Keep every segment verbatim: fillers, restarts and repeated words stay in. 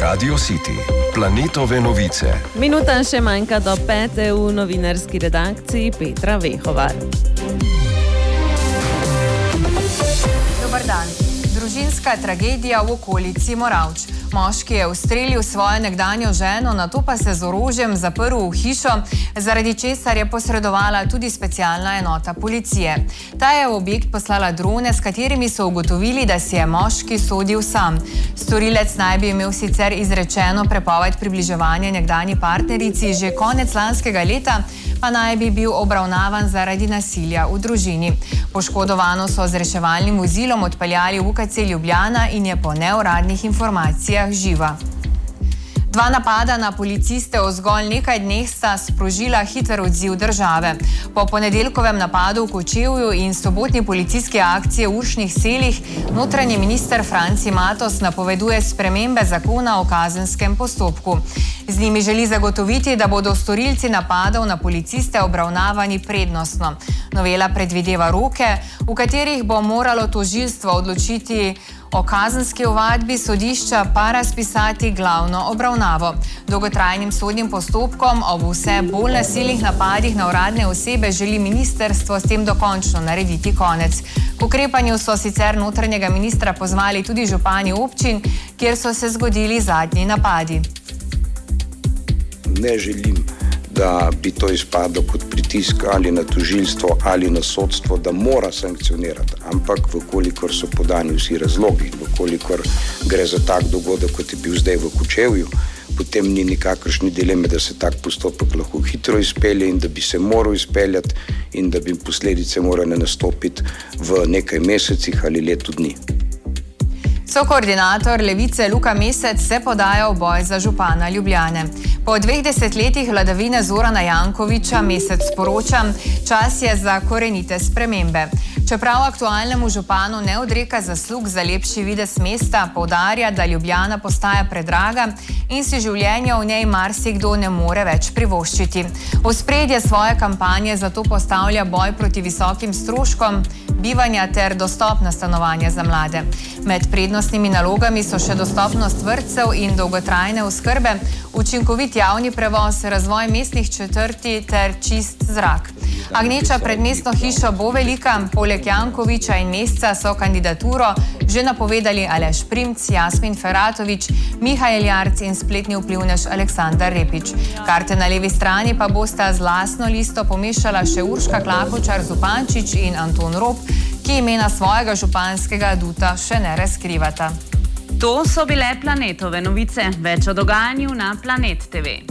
Radio City, Planetove novice. Minuta še manjka do pete v novinarski redakciji Petra Vehovar. Dobar dan. Družinska tragedija v okolici Moravč. Moški je ustrelil svojo nekdanjo ženo, nato pa se z orožjem zaprl v hišo, zaradi česar je posredovala tudi specialna enota policije. Ta je v objekt poslala drone, s katerimi so ugotovili, da si je moški sodil sam. Storilec naj bi imel sicer izrečeno prepoved približevanja nekdanji partnerici že konec lanskega leta, pa naj bi bil obravnavan zaradi nasilja v družini. Poškodovano so z reševalnim vozilom odpeljali v U K C Ljubljana in je po neuradnih informacijah živa. Dva napada na policiste v zgolj nekaj dneh sta sprožila hiter odziv države. Po ponedeljkovem napadu v Kočevju in sobotni policijski akciji v Uršnih selih notranji minister Franci Matos napoveduje spremembe zakona o kazenskem postopku. Z njimi želi zagotoviti, da bodo storilci napadov na policiste obravnavani prednostno. Novela predvideva roke, v katerih bo moralo tožilstvo odločiti o kazenski ovadbi, sodišča pa razpisati glavno obravnavo. Dolgotrajnim sodnim postopkom ob vse bolj nasilnih napadih na uradne osebe želi ministrstvo s tem dokončno narediti konec. K ukrepanju so sicer notranjega ministra pozvali tudi župani občin, kjer so se zgodili zadnji napadi. Ne želim, da bi to izpadlo kot pritisk ali na tožilstvo ali na sodstvo, da mora sankcionirati. Ampak vkolikor so podani vsi razlogi, vkolikor gre za tak dogodek, kot je bil zdaj v Kočevju, potem ni nikakršne dileme, da se tak postopek lahko hitro izpelje in da bi se moral izpeljati in da bi posledice morale nastopiti v nekaj mesecih ali letu dni. Sokoordinator Levice Luka Mesec se podaja v boj za župana Ljubljane. Po dveh desetletjih vladavine Zorana Jankovića Mesec sporoča, čas je za korenite spremembe. Čeprav aktualnemu županu ne odreka zaslug za lepši videz mesta, poudarja, da Ljubljana postaja predraga in si življenja v njej marsikdo ne more več privoščiti. V ospredje svoje kampanje zato postavlja boj proti visokim stroškom bivanja ter dostopna stanovanja za mlade. Med prednostnimi nalogami so še dostopnost vrtcev in dolgotrajne oskrbe, učinkovit javni prevoz, razvoj mestnih četrti ter čist zrak. Agneča pred mestno hišo bo velika, poleg Jankovića in Mesca so kandidaturo že napovedali Aleš Primc, Jasmin Feratović, Mihajl Jarc in spletni vplivnež Aleksandar Repić. Karte na levi strani pa bosta z lastno listo pomešala še Urška Klakočar Zupančič in Anton Rop, ki imena svojega županskega aduta še ne razkrivata. To so bile Planetove novice. Več o dogajanju na Planet T V.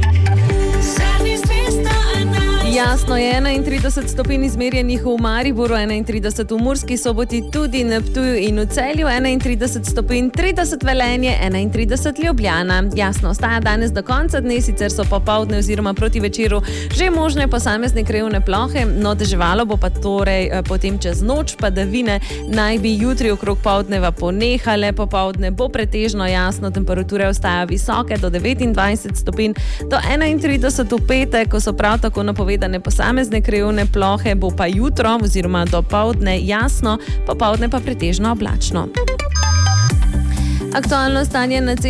Jasno je enaintrideset stopinj izmerjenih v Mariboru, enaintrideset v Murski Soboti, tudi na Ptuju in v Celju, enaintrideset stopinj, trideset Velenje, enaintrideset Ljubljana. Jasno ostaja danes do konca dne, sicer so popoldne oziroma proti večeru že možne posamezne krajevne plohe, no deževalo bo pa torej potem čez noč, padavine naj bi jutri okrog poldneva ponehale, popoldne bo pretežno jasno, temperature ostajajo visoke do devetindvajset stopinj, do enaintrideset v petek, ko so prav tako napovedane posamezne krajevne plohe, bo pa jutro oziroma dopoldne jasno, popoldne pa pretežno oblačno. Aktualno stanje na